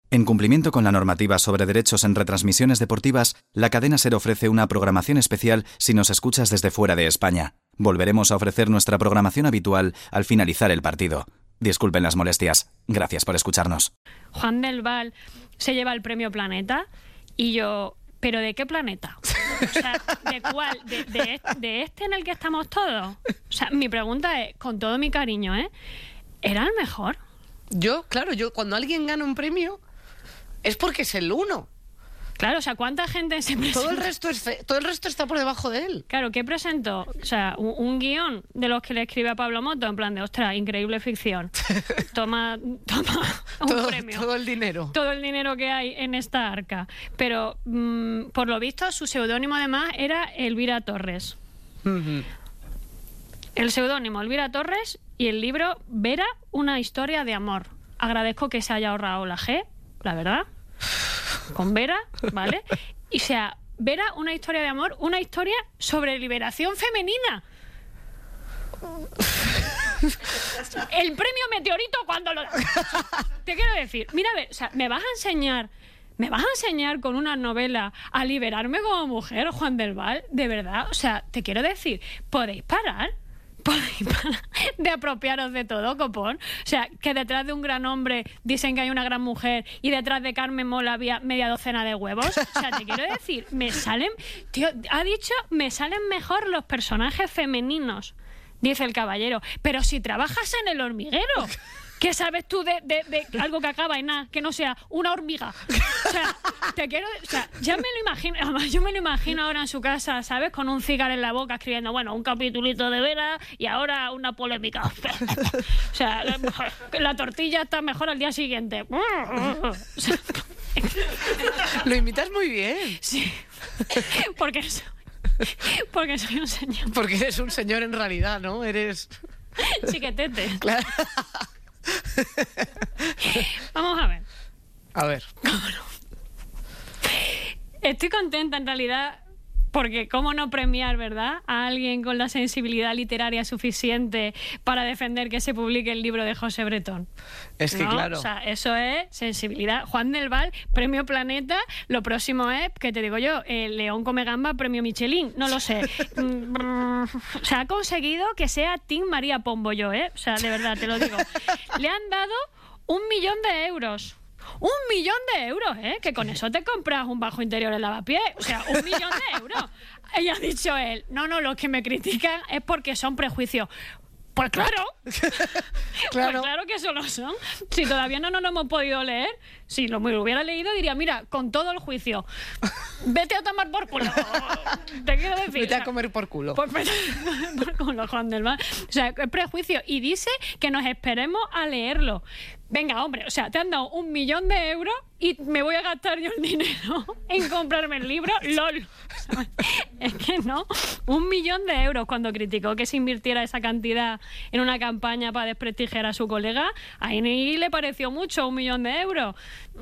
En cumplimiento con la normativa sobre derechos en retransmisiones deportivas, la cadena SER ofrece una programación especial si nos escuchas desde fuera de España. Volveremos a ofrecer nuestra programación habitual al finalizar el partido. Disculpen las molestias. Gracias por escucharnos. Juan del Val se lleva el premio Planeta y yo... ¿Pero de qué planeta? O sea, ¿de cuál? ¿De este en el que estamos todos? O sea, mi pregunta es, con todo mi cariño, ¿era el mejor? Yo cuando alguien gana un premio es porque es el uno. Claro, o sea, ¿cuánta gente se presenta? Todo el resto está por debajo de él. Claro, ¿qué presentó? O sea, un guión de los que le escribe a Pablo Moto, en plan de, ostras, increíble ficción. Toma un premio. Todo el dinero. Todo el dinero que hay en esta arca. Pero, por lo visto, su seudónimo además era Elvira Torres. Uh-huh. El seudónimo Elvira Torres y el libro Vera, una historia de amor. Agradezco que se haya ahorrado la G, la verdad. Con Vera, ¿vale? Y o sea, Vera, una historia de amor, una historia sobre liberación femenina. El premio Meteorito cuando lo... Te quiero decir, mira, a ver, o sea, ¿me vas a enseñar con una novela a liberarme como mujer, Juan del Val? De verdad, o sea, te quiero decir, ¿podéis parar de apropiaros de todo, copón? O sea, que detrás de un gran hombre dicen que hay una gran mujer y detrás de Carmen Mola había media docena de huevos. O sea, te quiero decir, me salen mejor los personajes femeninos, dice el caballero. Pero si trabajas en El Hormiguero, ¿qué sabes tú de algo que acaba en nada, que no sea una hormiga? O sea, ya me lo imagino, además yo me lo imagino ahora en su casa, ¿sabes? Con un cigarro en la boca escribiendo, bueno, un capitulito de Vera y ahora una polémica. O sea, la tortilla está mejor al día siguiente. O sea, lo imitas muy bien. Sí, porque soy un señor. Porque eres un señor en realidad, ¿no? Eres... chiquetete. Claro. Vamos a ver. A ver. Estoy contenta en realidad porque cómo no premiar, ¿verdad?, a alguien con la sensibilidad literaria suficiente para defender que se publique el libro de José Bretón. Es que, ¿no? Claro. O sea, eso es sensibilidad. Juan del Val, premio Planeta. Lo próximo es, ¿qué te digo yo? León come gamba, premio Michelin. No lo sé. O sea, ha conseguido que sea Team María Pombo yo, O sea, de verdad, te lo digo. Le han dado 1 millón de euros. 1 millón de euros, que con eso te compras un bajo interior en lavapiés. O sea, 1 millón de euros. Y ha dicho él, no, los que me critican es porque son prejuicios. Pues claro. Claro. Pues claro que eso lo son. Si todavía no nos lo hemos podido leer, si lo hubiera leído diría, mira, con todo el juicio, vete a tomar por culo. Te quiero decir. Vete a comer por culo. Por culo, Juan del Val. O sea, es prejuicio. Y dice que nos esperemos a leerlo. Venga, hombre, o sea, te han dado 1 millón de euros y me voy a gastar yo el dinero en comprarme el libro. ¡Lol! Es que no. 1 millón de euros. Cuando criticó que se invirtiera esa cantidad en una campaña para desprestigiar a su colega, ahí ni le pareció mucho 1 millón de euros.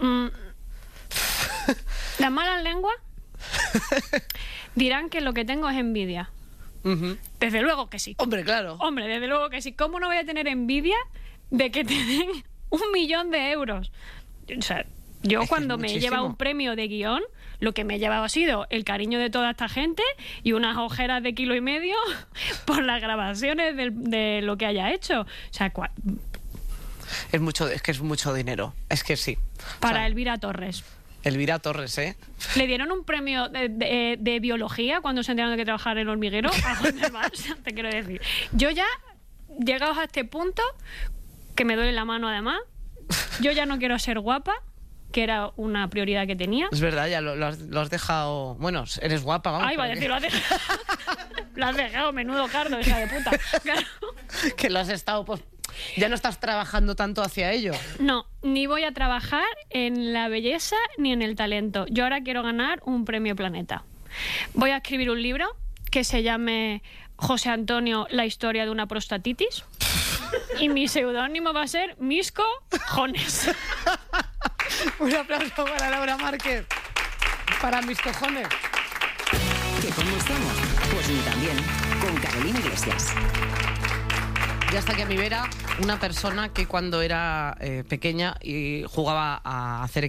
Las malas lenguas dirán que lo que tengo es envidia. Uh-huh. Desde luego que sí. Hombre, claro. Hombre, desde luego que sí. ¿Cómo no voy a tener envidia de que te den 1 millón de euros? O sea, yo cuando me he llevado un premio de guión, lo que me he llevado ha sido el cariño de toda esta gente y unas ojeras de 1,5 kilos por las grabaciones de lo que haya hecho. O sea, es que es mucho dinero. Es que sí. Para Elvira Torres. Elvira Torres, Le dieron un premio de biología cuando se enteraron de que trabajaba en El Hormiguero a Juan del Val, te quiero decir. Yo ya, llegados a este punto, que me duele la mano además, yo ya no quiero ser guapa, que era una prioridad que tenía. Es verdad, ya lo has dejado... Bueno, eres guapa, vamos. Ay, va a decir, lo has dejado. Lo has dejado, menudo cardo, hija de puta. Claro. Que lo has estado, pues... Ya no estás trabajando tanto hacia ello. No, ni voy a trabajar en la belleza ni en el talento. Yo ahora quiero ganar un premio Planeta. Voy a escribir un libro que se llame José Antonio, la historia de una prostatitis. Y mi seudónimo va a ser Misco Jones. Un aplauso para Laura Márquez. Para mis cojones. ¿Que cómo estamos? Pues ni tan bien. Con Carolina Iglesias. Ya está aquí a mi vera una persona que cuando era pequeña y jugaba a hacer